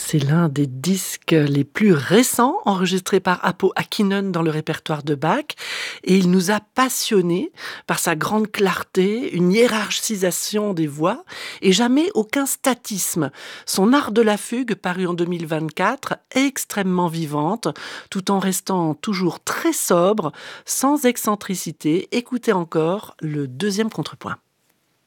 C'est l'un des disques les plus récents enregistrés par Apo Akinen dans le répertoire de Bach et il nous a passionnés par sa grande clarté, une hiérarchisation des voix et jamais aucun statisme. Son art de la fugue, paru en 2024, est extrêmement vivante, tout en restant toujours très sobre, sans excentricité. Écoutez encore le deuxième contrepoint.